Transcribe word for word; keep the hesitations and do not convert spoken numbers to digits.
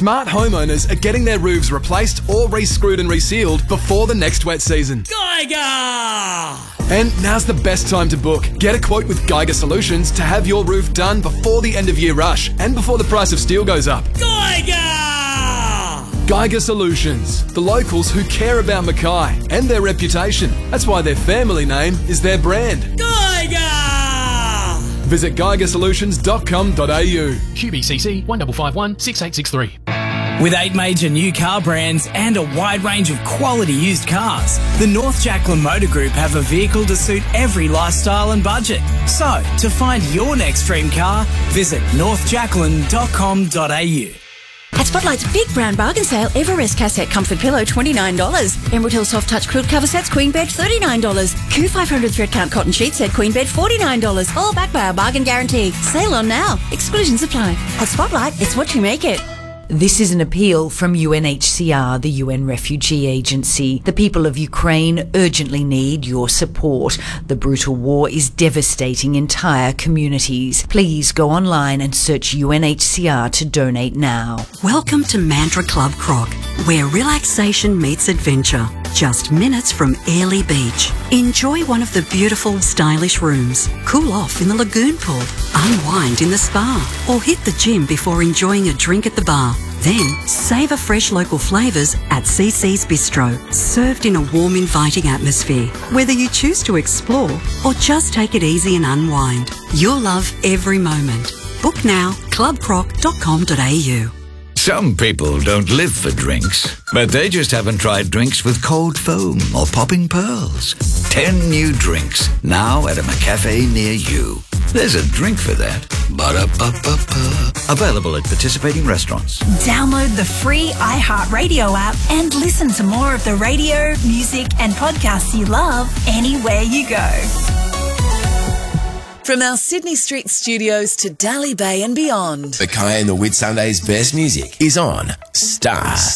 Smart homeowners are getting their roofs replaced or re-screwed and resealed before the next wet season. Geiger! And now's the best time to book. Get a quote with Geiger Solutions to have your roof done before the end of year rush and before the price of steel goes up. Geiger! Geiger Solutions, the locals who care about Mackay and their reputation. That's why their family name is their brand. Geiger! Visit geiger solutions dot com dot a u. Q B C C one five five one six eight six three. With eight major new car brands and a wide range of quality used cars, the North Jacqueline Motor Group have a vehicle to suit every lifestyle and budget. So, to find your next dream car, visit north jacqueline dot com dot a u. At Spotlight's big brand bargain sale, Everest cassette comfort pillow twenty-nine dollars. Emerald Hill soft touch quilt cover sets queen bed thirty-nine dollars. Q five hundred thread count cotton sheet set queen bed forty-nine dollars. All backed by our bargain guarantee. Sale on now. Exclusions apply. At Spotlight, it's what you make it. This is an appeal from U N H C R, the U N Refugee Agency. The people of Ukraine urgently need your support. The brutal war is devastating entire communities. Please go online and search U N H C R to donate now. Welcome to Mantra Club Croc, where relaxation meets adventure. Just minutes from Airlie Beach. Enjoy one of the beautiful, stylish rooms. Cool off in the lagoon pool. Unwind in the spa. Or hit the gym before enjoying a drink at the bar. Then, savour fresh local flavours at C C's Bistro, served in a warm, inviting atmosphere. Whether you choose to explore or just take it easy and unwind, you'll love every moment. Book now, club croc dot com dot a u. Some people don't live for drinks, but they just haven't tried drinks with cold foam or popping pearls. Ten new drinks, now at a McCafe near you. There's a drink for that. Ba-da-ba-ba-ba. Available at participating restaurants. Download the free iHeartRadio app and listen to more of the radio, music and podcasts you love anywhere you go. From our Sydney Street studios to Daly Bay and beyond. Mackay and the Whitsundays' best music is on Star.